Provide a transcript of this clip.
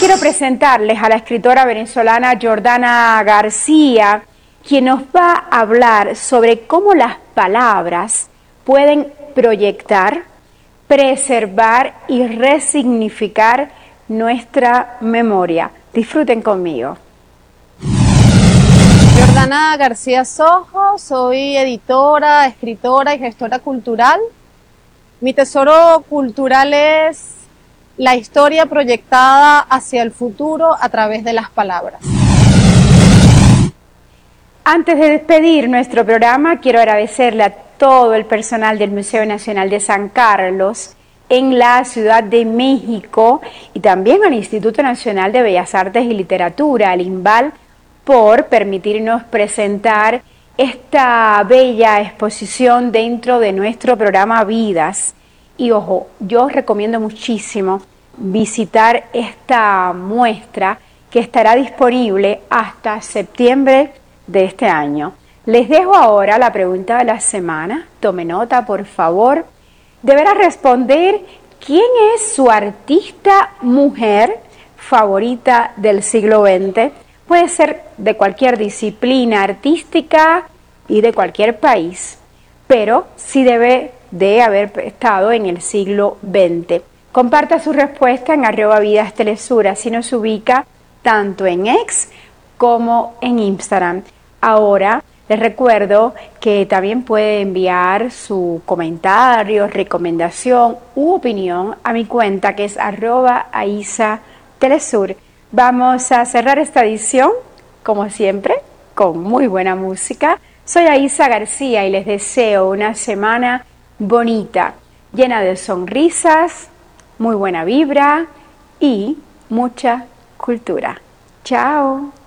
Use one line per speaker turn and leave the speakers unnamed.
quiero presentarles a la escritora venezolana Jordana García, quien nos va a hablar sobre cómo las palabras pueden proyectar, preservar y resignificar nuestra memoria. Disfruten conmigo.
Jordana García Sojo, soy editora, escritora y gestora cultural. Mi tesoro cultural es la historia proyectada hacia el futuro a través de las palabras.
Antes de despedir nuestro programa, quiero agradecerle a todo el personal del Museo Nacional de San Carlos en la Ciudad de México y también al Instituto Nacional de Bellas Artes y Literatura, al INVAL, por permitirnos presentar esta bella exposición dentro de nuestro programa Vidas. Y ojo, yo recomiendo muchísimo visitar esta muestra que estará disponible hasta septiembre de este año. Les dejo ahora la pregunta de la semana. Tome nota, por favor. Deberá responder quién es su artista mujer favorita del siglo XX. Puede ser de cualquier disciplina artística y de cualquier país, pero sí debe de haber estado en el siglo XX. Comparta su respuesta en @vidastelesur, así nos ubica tanto en X como en Instagram. Ahora les recuerdo que también puede enviar su comentario, recomendación u opinión a mi cuenta, que es @aisatelesur. Vamos a cerrar esta edición, como siempre, con muy buena música. Soy Aisa García y les deseo una semana bonita, llena de sonrisas, muy buena vibra y mucha cultura. Chao.